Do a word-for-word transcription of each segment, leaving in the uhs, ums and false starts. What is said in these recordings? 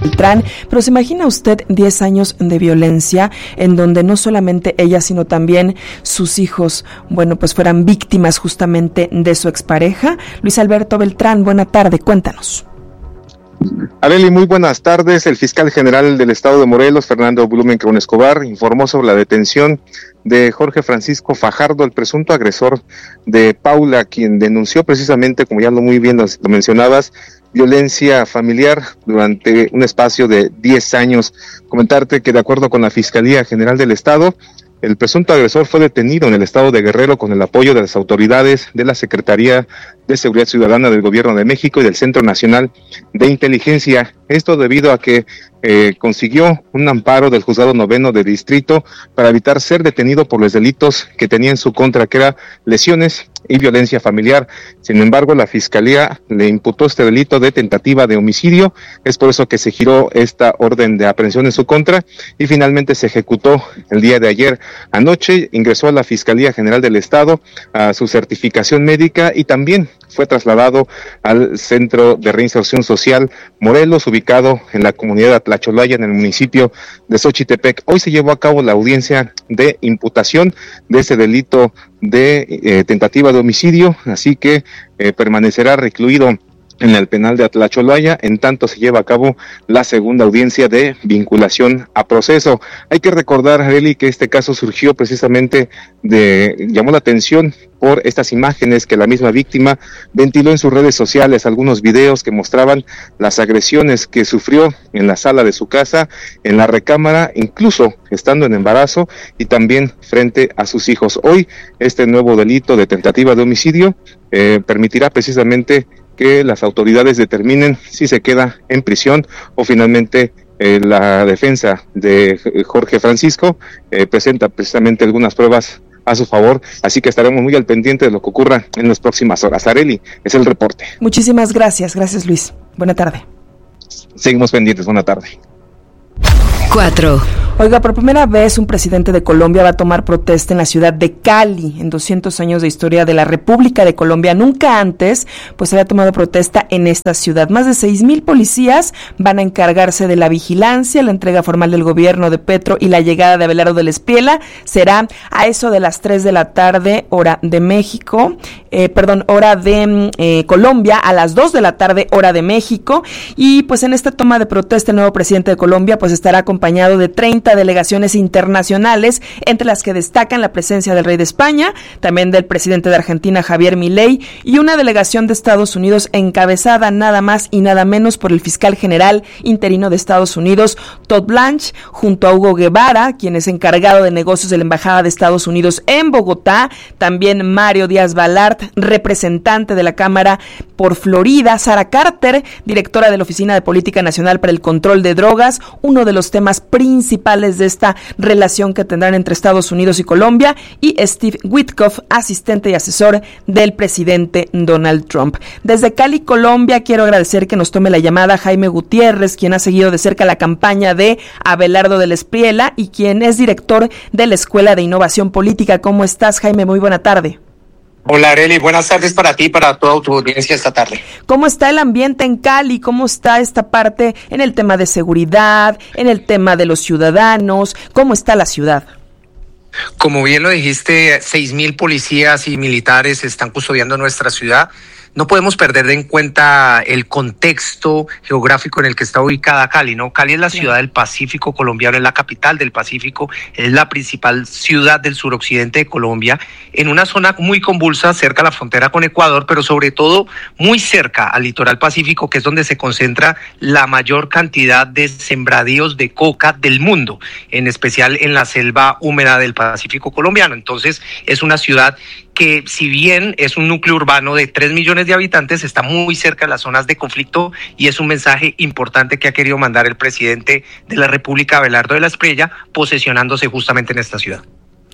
Beltrán, pero ¿se imagina usted diez años de violencia en donde no solamente ella, sino también sus hijos, bueno, pues fueran víctimas justamente de su expareja? Luis Alberto Beltrán, buena tarde, cuéntanos. Arely, muy buenas tardes. El fiscal general del estado de Morelos, Fernando Blumenkron Escobar, informó sobre la detención de Jorge Francisco Fajardo, el presunto agresor de Paula, quien denunció precisamente, como ya lo muy bien lo mencionabas, violencia familiar durante un espacio de diez años. Comentarte que de acuerdo con la Fiscalía General del Estado, el presunto agresor fue detenido en el estado de Guerrero con el apoyo de las autoridades de la Secretaría de Seguridad Ciudadana del Gobierno de México y del Centro Nacional de Inteligencia. Esto debido a que eh, consiguió un amparo del Juzgado Noveno de Distrito para evitar ser detenido por los delitos que tenía en su contra, que eran lesiones y violencia familiar. Sin embargo, la Fiscalía le imputó este delito de tentativa de homicidio. Es por eso que se giró esta orden de aprehensión en su contra y finalmente se ejecutó el día de ayer. Anoche ingresó a la Fiscalía General del Estado a su certificación médica y también fue trasladado al Centro de Reinserción Social Morelos, ubicado en la comunidad de Atlacholaya, en el municipio de Xochitepec. Hoy se llevó a cabo la audiencia de imputación de ese delito de eh, tentativa de homicidio, así que eh, permanecerá recluido en el penal de Atlacholaya, en tanto se lleva a cabo la segunda audiencia de vinculación a proceso. Hay que recordar, Arely, que este caso surgió precisamente de, llamó la atención por estas imágenes que la misma víctima ventiló en sus redes sociales, algunos videos que mostraban las agresiones que sufrió en la sala de su casa, en la recámara, incluso estando en embarazo y también frente a sus hijos. Hoy, este nuevo delito de tentativa de homicidio eh, permitirá precisamente que las autoridades determinen si se queda en prisión o finalmente eh, la defensa de Jorge Francisco eh, presenta precisamente algunas pruebas a su favor, así que estaremos muy al pendiente de lo que ocurra en las próximas horas. Arely, es el reporte. Muchísimas gracias, gracias Luis. Buena tarde. Seguimos pendientes, buena tarde. Cuatro. Oiga, por primera vez un presidente de Colombia va a tomar protesta en la ciudad de Cali, en doscientos años de historia de la República de Colombia. Nunca antes, pues, se había tomado protesta en esta ciudad. Más de seis mil policías van a encargarse de la vigilancia, la entrega formal del gobierno de Petro y la llegada de Abelardo del Espriella será a eso de las tres de la tarde, hora de México, eh, perdón, hora de eh, Colombia, a las dos de la tarde, hora de México. Y pues en esta toma de protesta, el nuevo presidente de Colombia, pues, estará acompañado de treinta delegaciones internacionales, entre las que destacan la presencia del rey de España, también del presidente de Argentina, Javier Milei, y una delegación de Estados Unidos encabezada nada más y nada menos por el fiscal general interino de Estados Unidos, Todd Blanche, junto a Hugo Guevara, quien es encargado de negocios de la Embajada de Estados Unidos en Bogotá, también Mario Díaz Balart, representante de la Cámara por Florida, Sara Carter, directora de la Oficina de Política Nacional para el Control de Drogas, uno de los temas principales de esta relación que tendrán entre Estados Unidos y Colombia, y Steve Witkoff, asistente y asesor del presidente Donald Trump. Desde Cali, Colombia, quiero agradecer que nos tome la llamada Jaime Gutiérrez, quien ha seguido de cerca la campaña de Abelardo del Espriella y quien es director de la Escuela de Innovación Política. ¿Cómo estás, Jaime? Muy buena tarde. Hola, Arely, buenas tardes para ti y para toda tu audiencia esta tarde. ¿Cómo está el ambiente en Cali? ¿Cómo está esta parte en el tema de seguridad, en el tema de los ciudadanos? ¿Cómo está la ciudad? Como bien lo dijiste, seis mil policías y militares están custodiando nuestra ciudad. No podemos perder de en cuenta el contexto geográfico en el que está ubicada Cali, ¿no? Cali es la ciudad del Pacífico colombiano, es la capital del Pacífico, es la principal ciudad del suroccidente de Colombia, en una zona muy convulsa, cerca a la frontera con Ecuador, pero sobre todo muy cerca al litoral pacífico, que es donde se concentra la mayor cantidad de sembradíos de coca del mundo, en especial en la selva húmeda del Pacífico colombiano. Entonces, es una ciudad que, si bien es un núcleo urbano de tres millones de habitantes, está muy cerca de las zonas de conflicto, y es un mensaje importante que ha querido mandar el presidente de la República, Abelardo de la Espriella, posesionándose justamente en esta ciudad.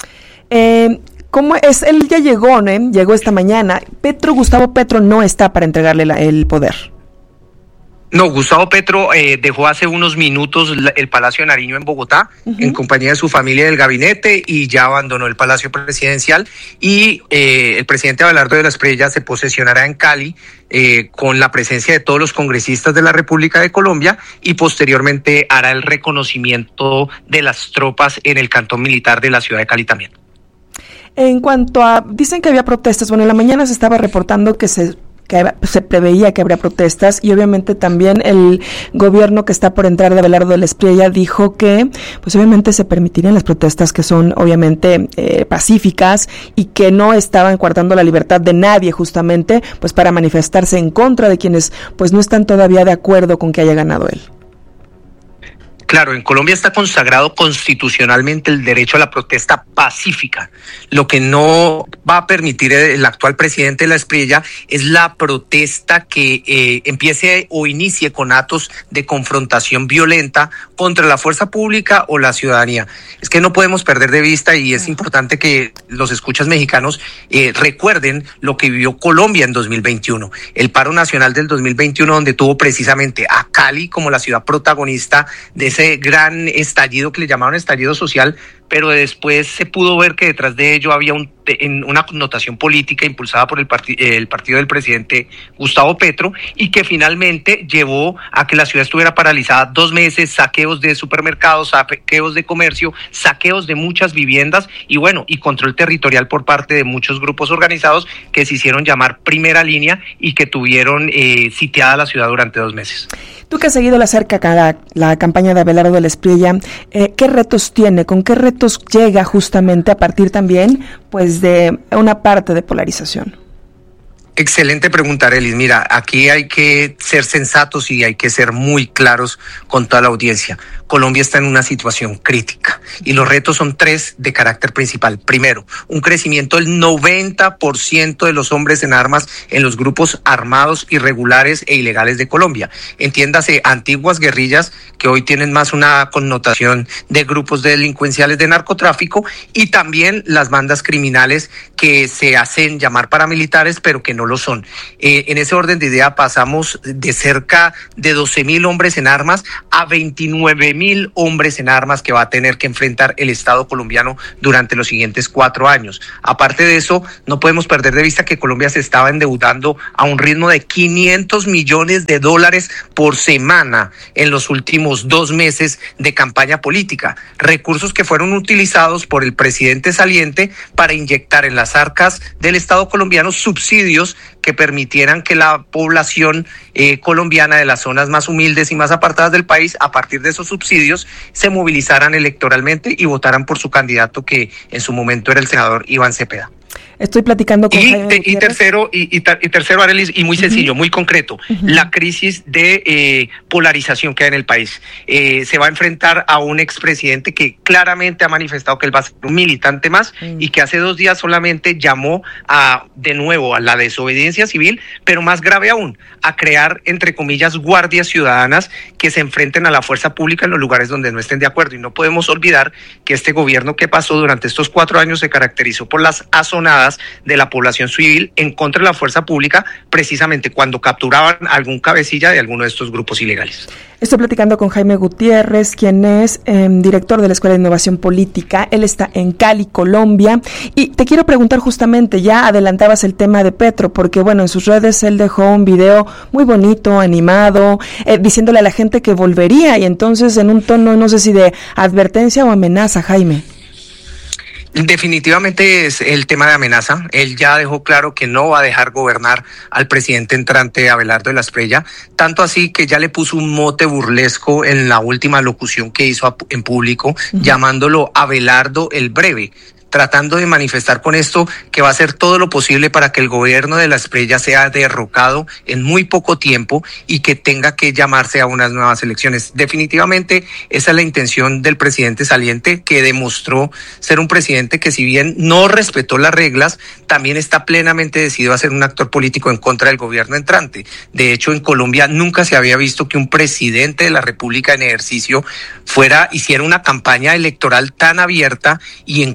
Eh, ¿Cómo es? Él ya llegó, ¿no? Llegó esta mañana. Petro, Gustavo Petro, no está para entregarle la, el poder. No, Gustavo Petro eh, dejó hace unos minutos la, el Palacio de Nariño en Bogotá, uh-huh. en compañía de su familia y del gabinete, y ya abandonó el Palacio Presidencial, y eh, el presidente Abelardo de la Espriella se posesionará en Cali eh, con la presencia de todos los congresistas de la República de Colombia, y posteriormente hará el reconocimiento de las tropas en el cantón militar de la ciudad de Cali también. En cuanto a, dicen que había protestas, bueno, en la mañana se estaba reportando que se que se preveía que habría protestas, y obviamente también el gobierno que está por entrar de Abelardo de la Espriella dijo que pues obviamente se permitirían las protestas, que son obviamente eh, pacíficas, y que no estaban coartando la libertad de nadie, justamente pues para manifestarse en contra de quienes pues no están todavía de acuerdo con que haya ganado él. Claro, en Colombia está consagrado constitucionalmente el derecho a la protesta pacífica. Lo que no va a permitir el actual presidente de la Espriella es la protesta que eh, empiece o inicie con actos de confrontación violenta contra la fuerza pública o la ciudadanía. Es que no podemos perder de vista, y es importante que los escuchas mexicanos eh, recuerden lo que vivió Colombia en dos mil veintiuno. El paro nacional del dos mil veintiuno, donde tuvo precisamente a Cali como la ciudad protagonista de ese gran estallido que le llamaron estallido social, pero después se pudo ver que detrás de ello había un, una connotación política impulsada por el, parti, el partido del presidente Gustavo Petro, y que finalmente llevó a que la ciudad estuviera paralizada dos meses, saqueos de supermercados, saqueos de comercio, saqueos de muchas viviendas, y bueno, y control territorial por parte de muchos grupos organizados que se hicieron llamar Primera Línea y que tuvieron eh, sitiada la ciudad durante dos meses. Tú que has seguido la cerca la, la campaña de Abelardo de la Espriella, eh, ¿qué retos tiene? ¿Con qué retos llega justamente a partir también pues de una parte de polarización? Excelente pregunta, Arelis. Mira, aquí hay que ser sensatos y hay que ser muy claros con toda la audiencia. Colombia está en una situación crítica y los retos son tres de carácter principal. Primero, un crecimiento del noventa por ciento de los hombres en armas en los grupos armados irregulares e ilegales de Colombia. Entiéndase, antiguas guerrillas que hoy tienen más una connotación de grupos delincuenciales de narcotráfico, y también las bandas criminales que se hacen llamar paramilitares pero que no lo son. Eh, en ese orden de idea pasamos de cerca de doce mil hombres en armas a veintinueve mil hombres en armas que va a tener que enfrentar el Estado colombiano durante los siguientes cuatro años. Aparte de eso, no podemos perder de vista que Colombia se estaba endeudando a un ritmo de quinientos millones de dólares por semana en los últimos dos meses de campaña política. Recursos que fueron utilizados por el presidente saliente para inyectar en las arcas del Estado colombiano subsidios que permitieran que la población eh, colombiana de las zonas más humildes y más apartadas del país, a partir de esos subsidios, se movilizaran electoralmente y votaran por su candidato, que en su momento era el senador Iván Cepeda. Estoy platicando con y, te, y tercero, y, y, y tercero, Arelis, y muy sencillo, uh-huh. muy concreto, uh-huh. la crisis de eh, polarización que hay en el país. Eh, se va a enfrentar a un expresidente que claramente ha manifestado que él va a ser un militante más, uh-huh. y que hace dos días solamente llamó a, de nuevo, a la desobediencia civil, pero más grave aún, a crear, entre comillas, guardias ciudadanas que se enfrenten a la fuerza pública en los lugares donde no estén de acuerdo. Y no podemos olvidar que este gobierno que pasó durante estos cuatro años se caracterizó por las azonadas de la población civil en contra de la fuerza pública, precisamente cuando capturaban a algún cabecilla de alguno de estos grupos ilegales. Estoy platicando con Jaime Gutiérrez, quien es eh, director de la Escuela de Innovación Política. Él está en Cali, Colombia. Y te quiero preguntar justamente, ya adelantabas el tema de Petro, porque bueno, en sus redes él dejó un video muy bonito, animado, eh, diciéndole a la gente que volvería, y entonces en un tono, no sé si de advertencia o amenaza, Jaime. Definitivamente es el tema de amenaza. Él ya dejó claro que no va a dejar gobernar al presidente entrante Abelardo de la Espriella, tanto así que ya le puso un mote burlesco en la última locución que hizo en público, uh-huh. llamándolo Abelardo el Breve, tratando de manifestar con esto que va a hacer todo lo posible para que el gobierno de la Espriella sea derrocado en muy poco tiempo y que tenga que llamarse a unas nuevas elecciones. Definitivamente esa es la intención del presidente saliente, que demostró ser un presidente que, si bien no respetó las reglas, también está plenamente decidido a ser un actor político en contra del gobierno entrante. De hecho, en Colombia nunca se había visto que un presidente de la República en ejercicio fuera, hiciera una campaña electoral tan abierta y en contra de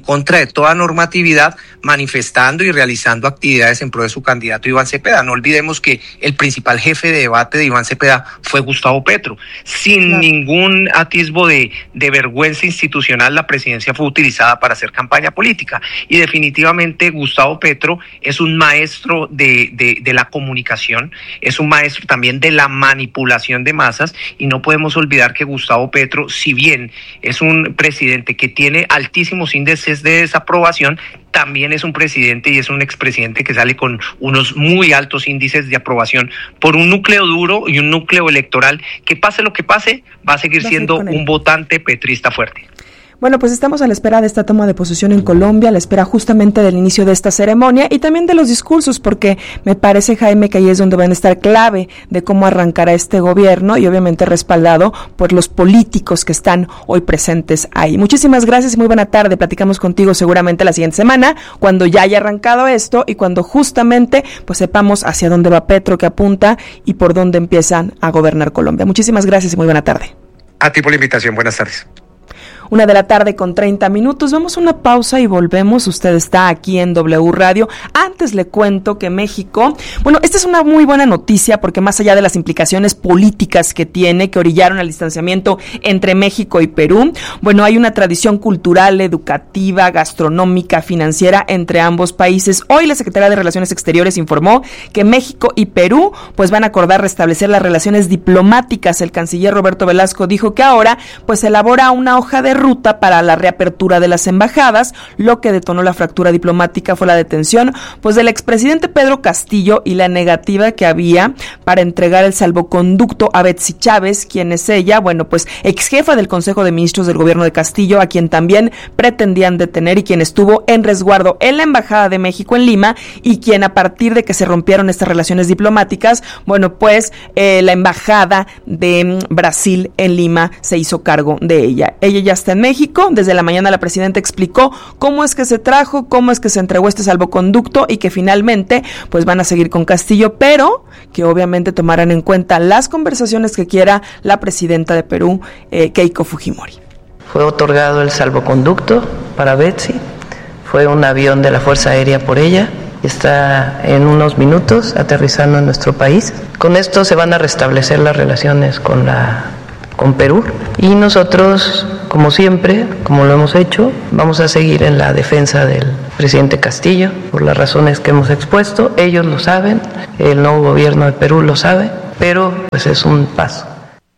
de toda normatividad, manifestando y realizando actividades en pro de su candidato Iván Cepeda. No olvidemos que el principal jefe de debate de Iván Cepeda fue Gustavo Petro. Sin claro. ningún atisbo de, de vergüenza institucional, la presidencia fue utilizada para hacer campaña política. Y definitivamente Gustavo Petro es un maestro de, de, de la comunicación, es un maestro también de la manipulación de masas, y no podemos olvidar que Gustavo Petro, si bien es un presidente que tiene altísimos índices de desaprobación, también es un presidente y es un expresidente que sale con unos muy altos índices de aprobación por un núcleo duro y un núcleo electoral que, pase lo que pase, va a seguir siendo un votante petrista fuerte. Bueno, pues estamos a la espera de esta toma de posesión en Colombia, a la espera justamente del inicio de esta ceremonia y también de los discursos, porque me parece, Jaime, que ahí es donde van a estar clave de cómo arrancará este gobierno y obviamente respaldado por los políticos que están hoy presentes ahí. Muchísimas gracias y muy buena tarde. Platicamos contigo seguramente la siguiente semana, cuando ya haya arrancado esto y cuando justamente pues sepamos hacia dónde va Petro, que apunta y por dónde empiezan a gobernar Colombia. Muchísimas gracias y muy buena tarde. A ti por la invitación. Buenas tardes. Una de la tarde con treinta minutos, vamos a una pausa y volvemos. Usted está aquí en W Radio. Antes le cuento que México, bueno, esta es una muy buena noticia porque más allá de las implicaciones políticas que tiene, que orillaron al distanciamiento entre México y Perú, bueno, hay una tradición cultural, educativa, gastronómica, financiera entre ambos países. Hoy la Secretaría de Relaciones Exteriores informó que México y Perú pues van a acordar restablecer las relaciones diplomáticas. El canciller Roberto Velasco dijo que ahora pues elabora una hoja de ruta para la reapertura de las embajadas. Lo que detonó la fractura diplomática fue la detención pues del expresidente Pedro Castillo y la negativa que había para entregar el salvoconducto a Betsy Chávez, quien es ella, bueno, pues ex jefa del Consejo de Ministros del gobierno de Castillo, a quien también pretendían detener y quien estuvo en resguardo en la Embajada de México en Lima y quien, a partir de que se rompieron estas relaciones diplomáticas, bueno, pues eh, la Embajada de Brasil en Lima se hizo cargo de ella. Ella ya está en México. Desde la mañana la presidenta explicó cómo es que se trajo, cómo es que se entregó este salvoconducto y que finalmente pues van a seguir con Castillo, pero que obviamente tomarán en cuenta las conversaciones que quiera la presidenta de Perú, eh, Keiko Fujimori. Fue otorgado el salvoconducto para Betsy, fue un avión de la Fuerza Aérea por ella, está en unos minutos aterrizando en nuestro país. Con esto se van a restablecer las relaciones con la con Perú y nosotros, como siempre, como lo hemos hecho, vamos a seguir en la defensa del presidente Castillo por las razones que hemos expuesto. Ellos lo saben, el nuevo gobierno de Perú lo sabe, pero pues es un paso.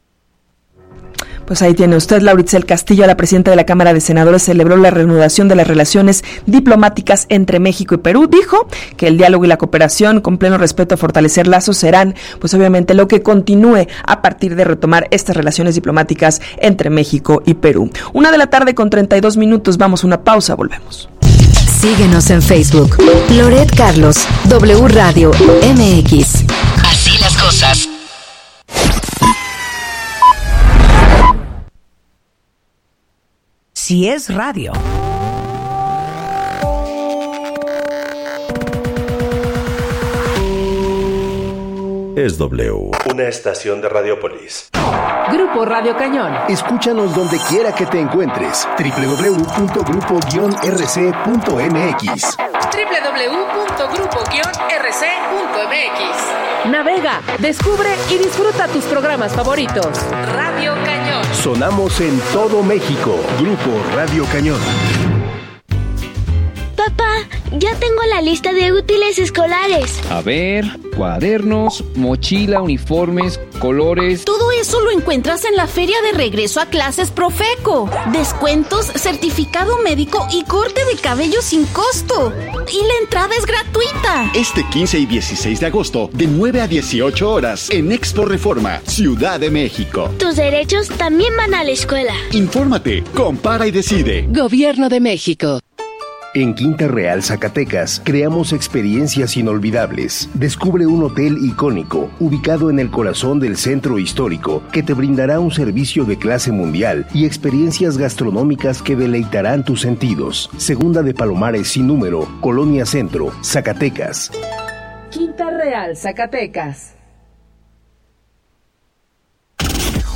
Pues ahí tiene usted, Laura Itzel Castillo, la presidenta de la Cámara de Senadores, celebró la reanudación de las relaciones diplomáticas entre México y Perú. Dijo que el diálogo y la cooperación, con pleno respeto a fortalecer lazos, serán, pues obviamente, lo que continúe a partir de retomar estas relaciones diplomáticas entre México y Perú. Una de la tarde con treinta y dos minutos, vamos a una pausa, volvemos. Síguenos en Facebook, Loret Carlos, W Radio M X. Así las cosas. Si es radio. Es W. Una estación de Radiopolis. Grupo Radio Cañón. Escúchanos donde quiera que te encuentres. doble u doble u doble u punto grupo guion r c punto m x. doble u doble u doble u punto grupo guion r c punto m x. Navega, descubre y disfruta tus programas favoritos. Radio Cañón. Sonamos en todo México. Grupo Radio Cañón. Papá, ya tengo la lista de útiles escolares. A ver, cuadernos, mochila, uniformes, colores. Todo eso lo encuentras en la feria de regreso a clases Profeco. Descuentos, certificado médico y corte de cabello sin costo. Y la entrada es gratuita. Este quince y dieciséis de agosto, de nueve a dieciocho horas, en Expo Reforma, Ciudad de México. Tus derechos también van a la escuela. Infórmate, compara y decide. Gobierno de México. En Quinta Real, Zacatecas, creamos experiencias inolvidables. Descubre un hotel icónico, ubicado en el corazón del centro histórico, que te brindará un servicio de clase mundial y experiencias gastronómicas que deleitarán tus sentidos. Segunda de Palomares sin número, Colonia Centro, Zacatecas. Quinta Real, Zacatecas.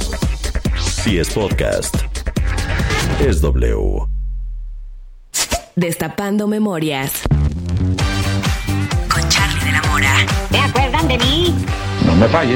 Si es podcast, es W. Destapando Memorias. Con Charlie de la Mora. ¿Se acuerdan de mí? No me falles.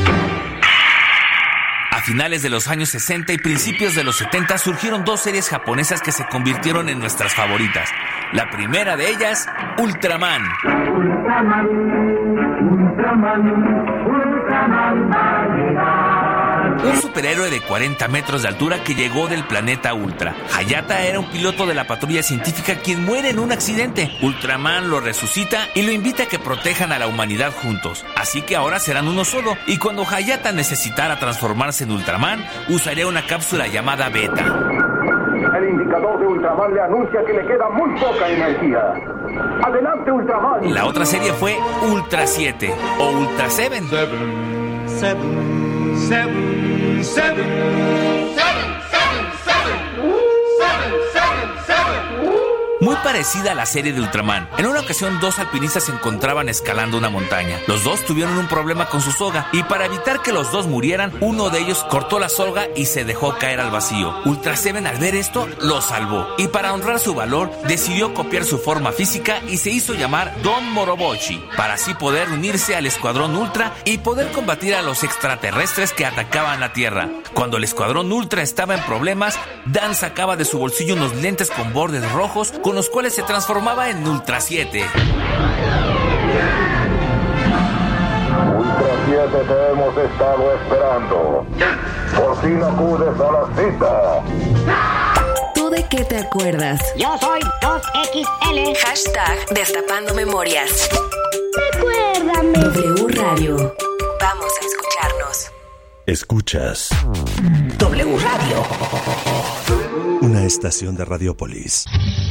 A finales de los años sesenta y principios de los setenta surgieron dos series japonesas que se convirtieron en nuestras favoritas. La primera de ellas, Ultraman. Ultraman, Ultraman, Ultraman va a llegar. Un superhéroe de cuarenta metros de altura que llegó del planeta Ultra. Hayata era un piloto de la patrulla científica quien muere en un accidente. Ultraman lo resucita y lo invita a que protejan a la humanidad juntos. Así que ahora serán uno solo, y cuando Hayata necesitara transformarse en Ultraman, usaría una cápsula llamada Beta. El indicador de Ultraman le anuncia que le queda muy poca energía. ¡Adelante, Ultraman! La otra serie fue Ultra siete o Ultra siete. Seven, seven. Seven, seven, seven, seven, seven, seven, seven, seven. Muy parecida a la serie de Ultraman. En una ocasión, dos alpinistas se encontraban escalando una montaña. Los dos tuvieron un problema con su soga, y para evitar que los dos murieran, uno de ellos cortó la soga y se dejó caer al vacío. Ultra siete, al ver esto, lo salvó, y para honrar su valor, decidió copiar su forma física y se hizo llamar Don Moroboshi, para así poder unirse al Escuadrón Ultra y poder combatir a los extraterrestres que atacaban la Tierra. Cuando el Escuadrón Ultra estaba en problemas, Dan sacaba de su bolsillo unos lentes con bordes rojos con los cuales se transformaba en Ultra siete. Ultra siete, te hemos estado esperando. Por fin acudes a la cita. ¿Tú de qué te acuerdas? Yo soy dos equis ele. Hashtag Destapando Memorias. Recuérdame. W Radio. Vamos a escucharnos. Escuchas W Radio. Una estación de Radiopolis.